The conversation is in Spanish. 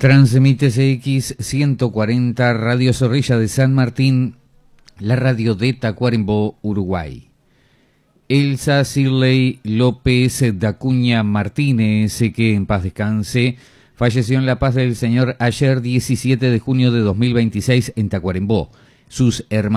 Transmite CX 140 Radio Zorrilla de San Martín, la radio de Tacuarembó, Uruguay. Elsa Shirley López Dacuña Martínez, que en paz descanse, falleció en la paz del Señor ayer 17 de junio de 2026 en Tacuarembó. Sus hermanos